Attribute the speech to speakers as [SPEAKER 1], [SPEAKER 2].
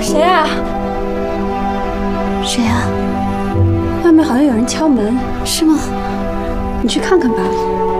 [SPEAKER 1] 谁啊？
[SPEAKER 2] 谁啊？
[SPEAKER 1] 外面好像有人敲门，
[SPEAKER 2] 是吗？
[SPEAKER 1] 你去看看吧。